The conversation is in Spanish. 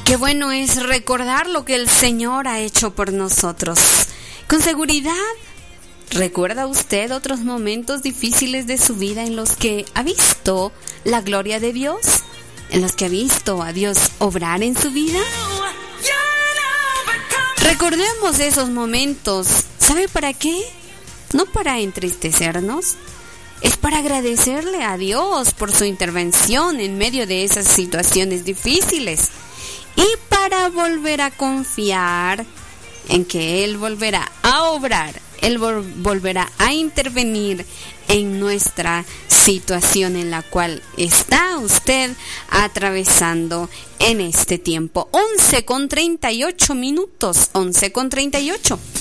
Qué bueno es recordar lo que el Señor ha hecho por nosotros. Con seguridad, ¿recuerda usted otros momentos difíciles de su vida en los que ha visto la gloria de Dios? ¿En los que ha visto a Dios obrar en su vida? Recordemos esos momentos. ¿Sabe para qué? No para entristecernos. Es para agradecerle a Dios por su intervención en medio de esas situaciones difíciles. Y para volver a confiar en que Él volverá a obrar, Él volverá a intervenir en nuestra situación en la cual está usted atravesando en este tiempo. 11:38 minutos, 11:38.